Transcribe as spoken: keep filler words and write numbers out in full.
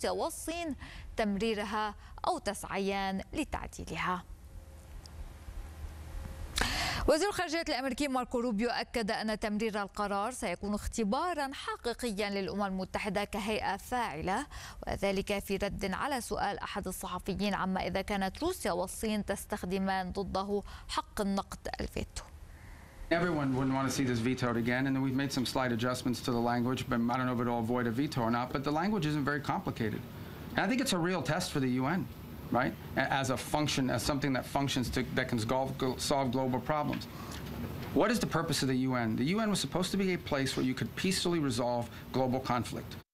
روسيا والصين تمريرها أو تسعيان لتعديلها. وزير الخارجية الأمريكي ماركو روبيو أكد أن تمرير القرار سيكون اختبارا حقيقيا للأمم المتحدة كهيئة فاعلة، وذلك في رد على سؤال أحد الصحفيين عما إذا كانت روسيا والصين تستخدمان ضده حق النقد الفيتو. Everyone wouldn't want to see this vetoed again, and we've made some slight adjustments to the language, but I don't know if it'll avoid a veto or not, but the language isn't very complicated. And I think it's a real test for the U N, right? As a function, as something that functions to, that can solve global problems. What is the purpose of the U N? The U N was supposed to be a place where you could peacefully resolve global conflict.